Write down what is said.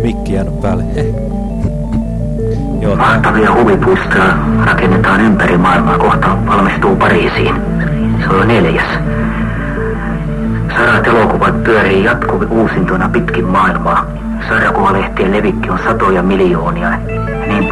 mikki jäänyt päälle. Joo, mahtavia huvipuistoja rakennetaan ympäri maailmaa. Kohta valmistuu Pariisiin. Se on 4. Sadat elokuvat pyörii uusintoina pitkin maailmaa. Sarjakuvalehtien levikki on 100 miljoonia ja niin